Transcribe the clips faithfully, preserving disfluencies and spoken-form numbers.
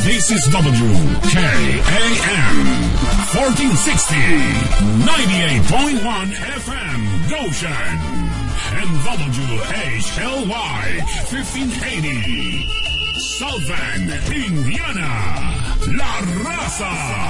This is W K A M fourteen sixty, ninety-eight point one F M Goshen, and W H L Y fifteen eighty South Bend, Indiana. La Raza.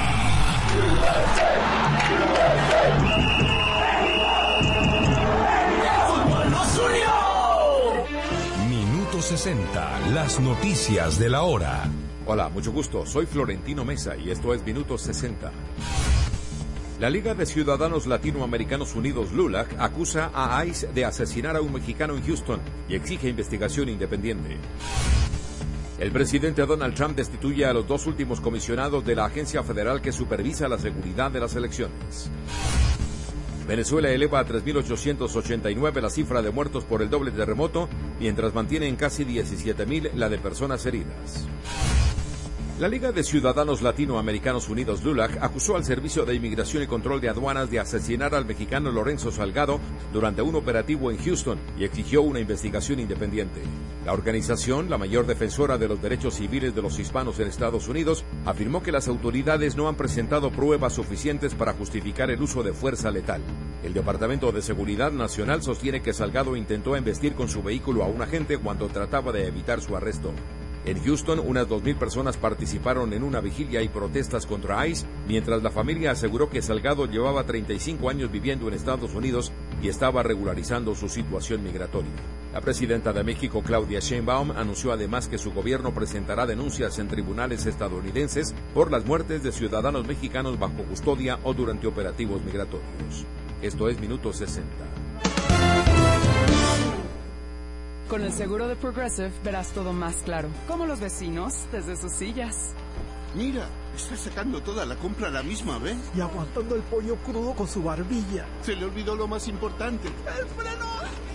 Minuto sesenta, las noticias de la hora. Hola, mucho gusto, soy Florentino Mesa y esto es Minuto sesenta. La Liga de Ciudadanos Latinoamericanos Unidos, LULAC, acusa a ICE de asesinar a un mexicano en Houston y exige investigación independiente. El presidente Donald Trump destituye a los dos últimos comisionados de la agencia federal que supervisa la seguridad de las elecciones. Venezuela eleva a tres mil ochocientos ochenta y nueve la cifra de muertos por el doble terremoto, mientras mantiene en casi diecisiete mil la de personas heridas. La Liga de Ciudadanos Latinoamericanos Unidos, LULAC, acusó al Servicio de Inmigración y Control de Aduanas de asesinar al mexicano Lorenzo Salgado durante un operativo en Houston y exigió una investigación independiente. La organización, la mayor defensora de los derechos civiles de los hispanos en Estados Unidos, afirmó que las autoridades no han presentado pruebas suficientes para justificar el uso de fuerza letal. El Departamento de Seguridad Nacional sostiene que Salgado intentó embestir con su vehículo a un agente cuando trataba de evitar su arresto. En Houston, unas dos mil personas participaron en una vigilia y protestas contra ICE, mientras la familia aseguró que Salgado llevaba treinta y cinco años viviendo en Estados Unidos y estaba regularizando su situación migratoria. La presidenta de México, Claudia Sheinbaum, anunció además que su gobierno presentará denuncias en tribunales estadounidenses por las muertes de ciudadanos mexicanos bajo custodia o durante operativos migratorios. Esto es Minuto sesenta. Con el seguro de Progressive verás todo más claro, como los vecinos desde sus sillas. Mira, está sacando toda la compra a la misma vez. Y aguantando el pollo crudo con su barbilla. Se le olvidó lo más importante. ¡El freno!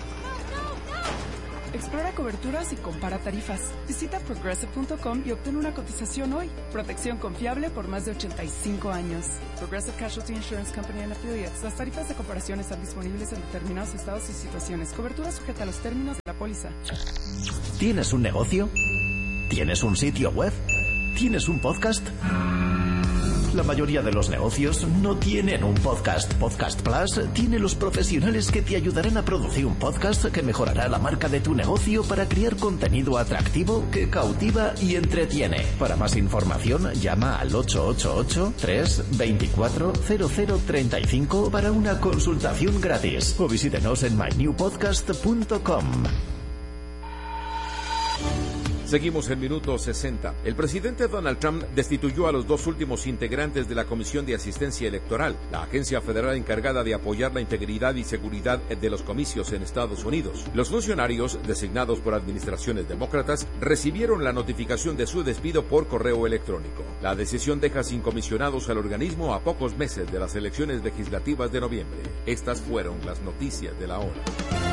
Explora coberturas y compara tarifas. Visita progressive punto com y obtén una cotización hoy. Protección confiable por más de ochenta y cinco años. Progressive Casualty Insurance Company and Affiliates. Las tarifas de comparación están disponibles en determinados estados y situaciones. Cobertura sujeta a los términos de la póliza. ¿Tienes un negocio? ¿Tienes un sitio web? ¿Tienes un podcast? La mayoría de los negocios no tienen un podcast. Podcast Plus tiene los profesionales que te ayudarán a producir un podcast que mejorará la marca de tu negocio para crear contenido atractivo que cautiva y entretiene. Para más información, llama al ocho ocho ocho, tres dos cuatro, cero cero tres cinco para una consultación gratis o visítenos en my new podcast punto com. Seguimos en Minuto sesenta. El presidente Donald Trump destituyó a los dos últimos integrantes de la Comisión de Asistencia Electoral, la agencia federal encargada de apoyar la integridad y seguridad de los comicios en Estados Unidos. Los funcionarios, designados por administraciones demócratas, recibieron la notificación de su despido por correo electrónico. La decisión deja sin comisionados al organismo a pocos meses de las elecciones legislativas de noviembre. Estas fueron las noticias de la hora.